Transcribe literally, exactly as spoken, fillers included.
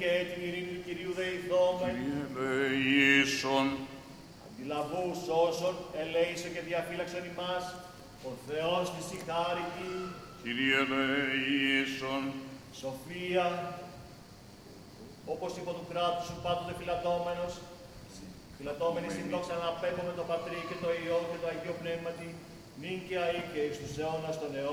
και την ειρήνη του Κυρίου δεηθόμεν. Κύριε ελεήσον. Αντιλαβούς όσων ελέησον και διαφύλαξον ημάς, ο Θεός της η χάρητη. Κύριε ελεήσον. Σοφία, όπως υπό του κράτους σου πάντοτε φυλατώμενος, φυλατώμενη στην δόξα να απέμπω με το Πατρί και το Υιό και το Αγίο Πνεύματι, νυν και αεί και εις τους αιώνας των αιώνων.